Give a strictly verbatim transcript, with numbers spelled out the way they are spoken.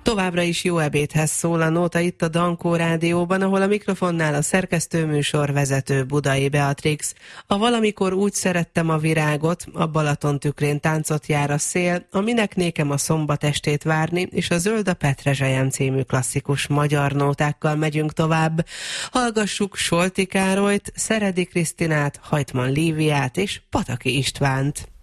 Továbbra is jó ebédhez szól a nóta itt a Dankó Rádióban, ahol a mikrofonnál a szerkesztőműsor vezető Budai Beatrix. A Valamikor úgy szerettem a virágot, a Balaton tükrén táncot jár a szél, a Minek nékem a szombatestét várni, és a Zöld a Petrezselyem című klasszikus magyar nótákkal megyünk tovább. Hallgassuk Solti Károlyt, Szeredi Krisztinát, Hajtman Líviát és Pataki Istvánt.